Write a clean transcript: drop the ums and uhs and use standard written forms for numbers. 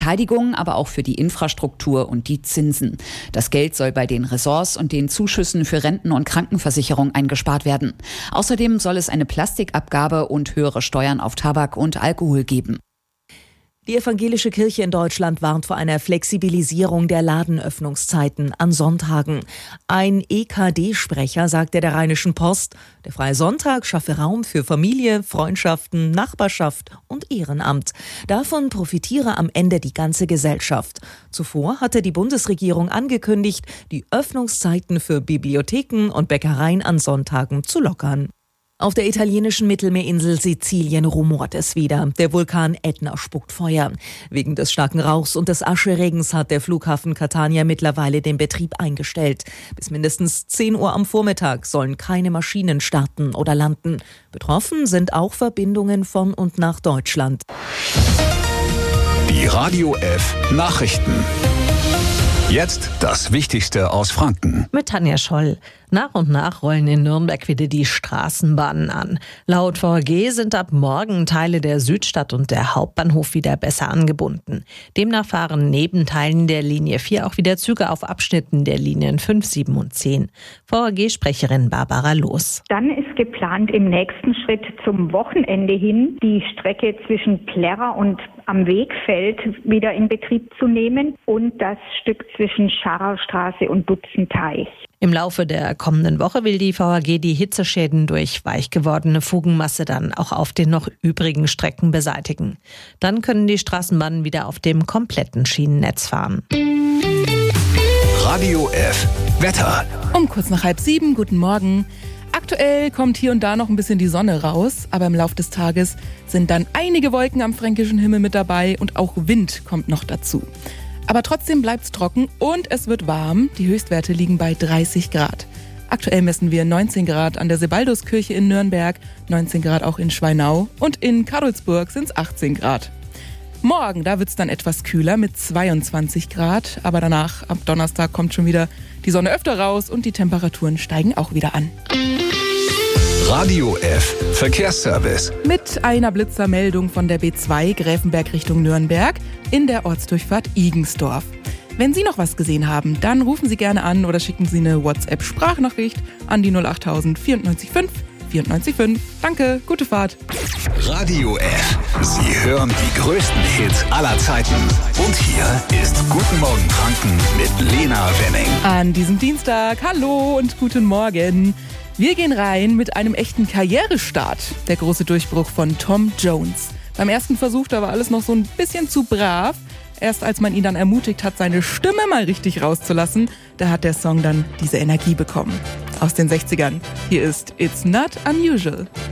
Verteidigung, aber auch für die Infrastruktur und die Zinsen. Das Geld soll bei den Ressorts und den Zuschüssen für Renten- und Krankenversicherung eingespart werden. Außerdem soll es eine Plastikabgabe und höhere Steuern auf Tabak und Alkohol geben. Die evangelische Kirche in Deutschland warnt vor einer Flexibilisierung der Ladenöffnungszeiten an Sonntagen. Ein EKD-Sprecher sagte der Rheinischen Post, der Freie Sonntag schaffe Raum für Familie, Freundschaften, Nachbarschaft und Ehrenamt. Davon profitiere am Ende die ganze Gesellschaft. Zuvor hatte die Bundesregierung angekündigt, die Öffnungszeiten für Bibliotheken und Bäckereien an Sonntagen zu lockern. Auf der italienischen Mittelmeerinsel Sizilien rumort es wieder. Der Vulkan Ätna spuckt Feuer. Wegen des starken Rauchs und des Ascheregens hat der Flughafen Catania mittlerweile den Betrieb eingestellt. Bis mindestens 10 Uhr am Vormittag sollen keine Maschinen starten oder landen. Betroffen sind auch Verbindungen von und nach Deutschland. Die Radio F Nachrichten. Jetzt das Wichtigste aus Franken. Mit Tanja Scholl. Nach und nach rollen in Nürnberg wieder die Straßenbahnen an. Laut VAG sind ab morgen Teile der Südstadt und der Hauptbahnhof wieder besser angebunden. Demnach fahren neben Teilen der Linie 4 auch wieder Züge auf Abschnitten der Linien 5, 7 und 10. VAG-Sprecherin Barbara Loos. Dann ist geplant, im nächsten Schritt zum Wochenende hin die Strecke zwischen Plärrer und am Wegfeld wieder in Betrieb zu nehmen und das Stück zwischen Scharaustraße und Butzenteich. Im Laufe der kommenden Woche will die VAG die Hitzeschäden durch weich gewordene Fugenmasse dann auch auf den noch übrigen Strecken beseitigen. Dann können die Straßenbahnen wieder auf dem kompletten Schienennetz fahren. Radio F Wetter. Um kurz nach 6:30, guten Morgen. Aktuell kommt hier und da noch ein bisschen die Sonne raus, aber im Laufe des Tages sind dann einige Wolken am fränkischen Himmel mit dabei und auch Wind kommt noch dazu. Aber trotzdem bleibt es trocken und es wird warm. Die Höchstwerte liegen bei 30 Grad. Aktuell messen wir 19 Grad an der Sebalduskirche in Nürnberg, 19 Grad auch in Schweinau und in Karlsburg sind es 18 Grad. Morgen, da wird es dann etwas kühler mit 22 Grad, aber danach, am Donnerstag, kommt schon wieder die Sonne öfter raus und die Temperaturen steigen auch wieder an. Radio F Verkehrsservice. Mit einer Blitzermeldung von der B2 Gräfenberg Richtung Nürnberg in der Ortsdurchfahrt Igensdorf. Wenn Sie noch was gesehen haben, dann rufen Sie gerne an oder schicken Sie eine WhatsApp-Sprachnachricht an die 08000 94 5 94 5. Danke, gute Fahrt. Radio F. Sie hören die größten Hits aller Zeiten. Und hier ist Guten Morgen Franken mit Lena Wenning. An diesem Dienstag, hallo und guten Morgen. Wir gehen rein mit einem echten Karrierestart. Der große Durchbruch von Tom Jones. Beim ersten Versuch, da war alles noch so ein bisschen zu brav. Erst als man ihn dann ermutigt hat, seine Stimme mal richtig rauszulassen, da hat der Song dann diese Energie bekommen. Aus den 60ern. Hier ist It's Not Unusual.